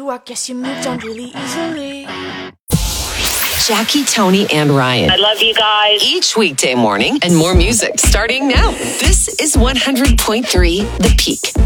you, I guess you moved on really easily. Jackie, Tony, and Ryan. I love you guys. Each weekday morning and more music starting now. This is 100.3 The Peak.